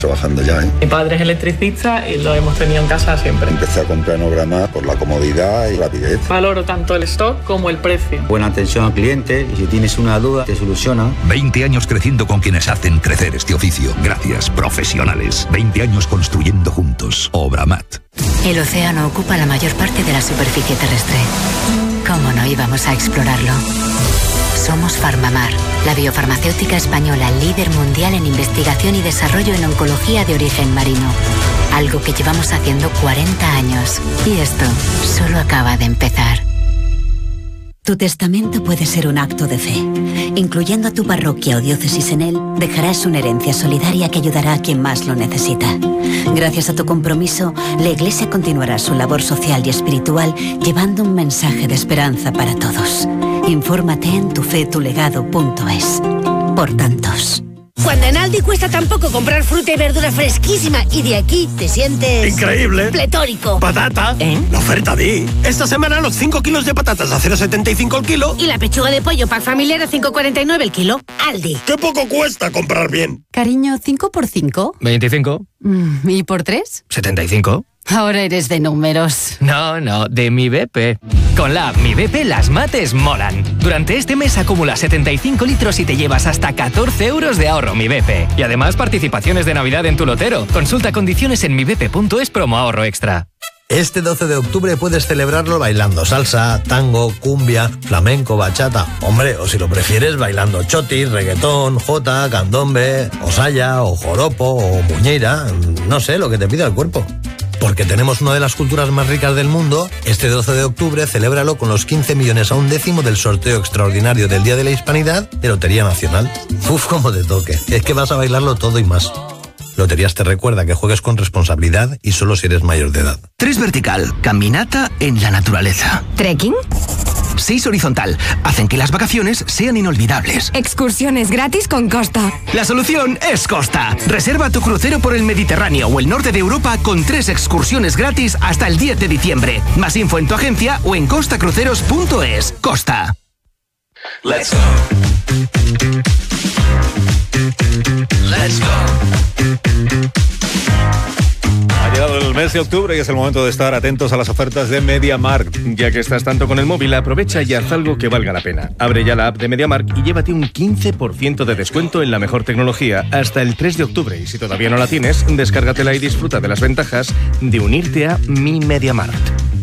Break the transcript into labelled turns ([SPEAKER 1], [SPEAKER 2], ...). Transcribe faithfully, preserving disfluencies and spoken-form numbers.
[SPEAKER 1] Trabajando ya, ¿eh?
[SPEAKER 2] Mi padre es electricista y lo hemos tenido en casa siempre.
[SPEAKER 1] Empecé a comprar en Obramar por la comodidad y rapidez.
[SPEAKER 2] Valoro tanto el stock como el precio.
[SPEAKER 3] Buena atención al cliente y si tienes una duda te soluciona.
[SPEAKER 4] veinte años creciendo con quienes hacen crecer este oficio. Gracias, profesionales. veinte años construyendo juntos. Obramat.
[SPEAKER 5] El océano ocupa la mayor parte de la superficie terrestre. ¿Cómo no íbamos a explorarlo? Somos Farmamar, la biofarmacéutica española líder mundial en investigación y desarrollo en oncología de origen marino. Algo que llevamos haciendo cuarenta años. Y esto solo acaba de empezar.
[SPEAKER 6] Tu testamento puede ser un acto de fe. Incluyendo a tu parroquia o diócesis en él, dejarás una herencia solidaria que ayudará a quien más lo necesita. Gracias a tu compromiso, la Iglesia continuará su labor social y espiritual llevando un mensaje de esperanza para todos. Infórmate en tufetulegado punto es. Por tantos.
[SPEAKER 7] Cuando en Aldi cuesta tan poco comprar fruta y verdura fresquísima y de aquí te sientes...
[SPEAKER 8] ¡increíble!
[SPEAKER 7] ¡Pletórico!
[SPEAKER 8] ¡Patata!
[SPEAKER 7] ¿Eh?
[SPEAKER 8] La oferta de... Esta semana los cinco kilos de patatas a cero coma setenta y cinco el kilo.
[SPEAKER 7] Y la pechuga de pollo pack familiar a cinco coma cuarenta y nueve el kilo. Aldi.
[SPEAKER 8] ¡Qué poco cuesta comprar bien!
[SPEAKER 9] Cariño, ¿cinco por cinco?
[SPEAKER 10] veinticinco.
[SPEAKER 9] Mm, ¿Y por tres?
[SPEAKER 10] setenta y cinco.
[SPEAKER 9] Ahora eres de números.
[SPEAKER 10] No, no, de Mi B P. Con la app Mi B P las mates molan. Durante este mes acumula setenta y cinco litros y te llevas hasta catorce euros de ahorro Mi B P. Y además participaciones de Navidad en tu lotero. Consulta condiciones en mi b p punto es promo ahorro extra.
[SPEAKER 11] Este doce de octubre puedes celebrarlo bailando salsa, tango, cumbia, flamenco, bachata. Hombre, o si lo prefieres, bailando chotis, reggaetón, jota, candombe, o saya, o joropo, o muñeira. No sé, lo que te pida el cuerpo. Porque tenemos una de las culturas más ricas del mundo, este doce de octubre celébralo con los quince millones a un décimo del sorteo extraordinario del Día de la Hispanidad de Lotería Nacional. Uf, como te toque. Es que vas a bailarlo todo y más. Loterías te recuerda que juegues con responsabilidad y solo si eres mayor de edad.
[SPEAKER 12] Tres vertical, caminata en la naturaleza.
[SPEAKER 5] ¿Trekking?
[SPEAKER 12] Seis horizontal, hacen que las vacaciones sean inolvidables.
[SPEAKER 5] Excursiones gratis con Costa.
[SPEAKER 12] La solución es Costa. Reserva tu crucero por el Mediterráneo o el norte de Europa con tres excursiones gratis hasta el diez de diciembre. Más info en tu agencia o en costa cruceros punto es. Costa.
[SPEAKER 13] Let's go. Let's go.
[SPEAKER 14] Ha llegado el mes de octubre y es el momento de estar atentos a las ofertas de MediaMarkt.
[SPEAKER 15] Ya que estás tanto con el móvil, aprovecha y haz algo que valga la pena. Abre ya la app de MediaMarkt y llévate un quince por ciento de descuento en la mejor tecnología hasta el tres de octubre. Y si todavía no la tienes, descárgatela y disfruta de las ventajas de unirte a Mi MediaMarkt.